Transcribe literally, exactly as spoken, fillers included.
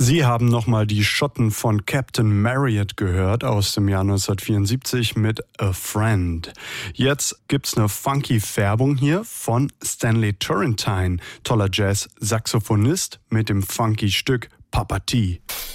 Sie haben nochmal die Schotten von Captain Marriott gehört aus dem Jahr neunzehnhundertvierundsiebzig mit A Friend. Jetzt gibt's eine funky Färbung hier von Stanley Turrentine, toller Jazz-Saxophonist mit dem funky Stück Papa T.